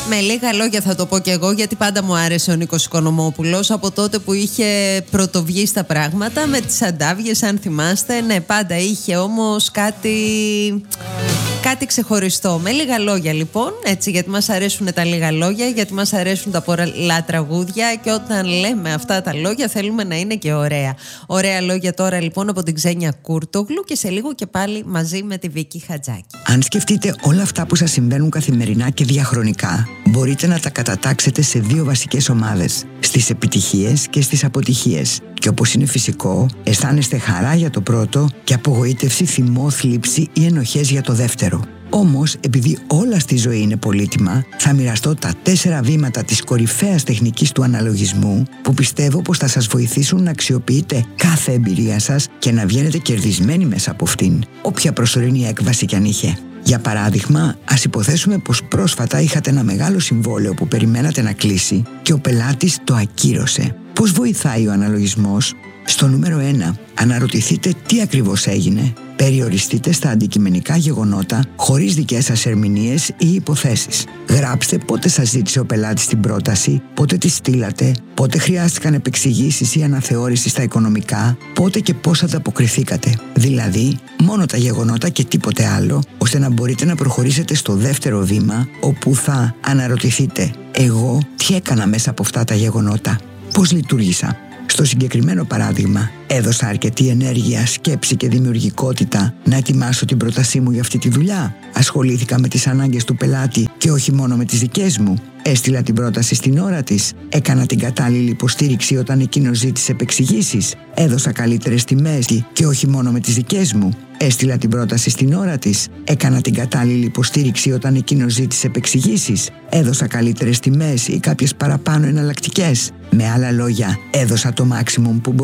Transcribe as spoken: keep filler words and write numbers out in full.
Με λίγα λόγια θα το πω κι εγώ, γιατί πάντα μου άρεσε ο Νίκος Οικονομόπουλος από τότε που είχε πρωτοβγεί στα πράγματα με τις αντάβιες, αν θυμάστε. Ναι, πάντα είχε όμως κάτι, κάτι ξεχωριστό. Με λίγα λόγια λοιπόν, έτσι, γιατί μας αρέσουν τα λίγα λόγια, γιατί μας αρέσουν τα πολλά τραγούδια και όταν λέμε αυτά τα λόγια θέλουμε να είναι και ωραία. Ωραία λόγια τώρα λοιπόν από την Ξένια Κούρτογλου και σε λίγο και πάλι μαζί με τη Βίκη Χατζάκη. Αν σκεφτείτε όλα αυτά που σας συμβαίνουν καθημερινά και διαχρονικά, μπορείτε να τα κατατάξετε σε δύο βασικές ομάδες, στις επιτυχίες και στις αποτυχίες. Και όπως είναι φυσικό, αισθάνεστε χαρά για το πρώτο και απογοήτευση, θυμό, θλίψη ή ενοχές για το δεύτερο. Όμως, επειδή όλα στη ζωή είναι πολύτιμα, θα μοιραστώ τα τέσσερα βήματα της κορυφαίας τεχνικής του αναλογισμού που πιστεύω πως θα σας βοηθήσουν να αξιοποιείτε κάθε εμπειρία σας και να βγαίνετε κερδισμένοι μέσα από αυτήν, όποια προσωρινή έκβαση κι αν είχε. Για παράδειγμα, ας υποθέσουμε πως πρόσφατα είχατε ένα μεγάλο συμβόλαιο που περιμένατε να κλείσει και ο πελάτης το ακύρωσε. Πώς βοηθάει ο αναλογισμός? Στο νούμερο ένα, αναρωτηθείτε τι ακριβώς έγινε. Περιοριστείτε στα αντικειμενικά γεγονότα χωρίς δικές σας ερμηνείες ή υποθέσεις. Γράψτε πότε σας ζήτησε ο πελάτης την πρόταση, πότε τη στείλατε, πότε χρειάστηκαν επεξηγήσεις ή αναθεώρηση στα οικονομικά, πότε και πώς ανταποκριθήκατε. Δηλαδή, μόνο τα γεγονότα και τίποτε άλλο, ώστε να μπορείτε να προχωρήσετε στο δεύτερο βήμα, όπου θα αναρωτηθείτε «Εγώ τι έκανα μέσα από αυτά τα γεγονότα, πώς λειτουργήσα». Στο συγκεκριμένο παράδειγμα, έδωσα αρκετή ενέργεια, σκέψη και δημιουργικότητα να ετοιμάσω την πρότασή μου για αυτή τη δουλειά. Ασχολήθηκα με τις ανάγκες του πελάτη και όχι μόνο με τις δικές μου. Έστειλα την πρόταση στην ώρα της. Έκανα την κατάλληλη υποστήριξη όταν εκείνος ζήτησε επεξηγήσεις. Έδωσα καλύτερες τιμές και όχι μόνο με τις δικές μου. Έστειλα την πρόταση στην ώρα της. Έκανα την κατάλληλη υποστήριξη όταν εκείνος ζήτησε επεξηγήσεις. Έδωσα καλύτερες τιμές ή κάποιες παραπάνω εναλλακτικές. Με άλλα λόγια, έδωσα το maximum που μπορούσα.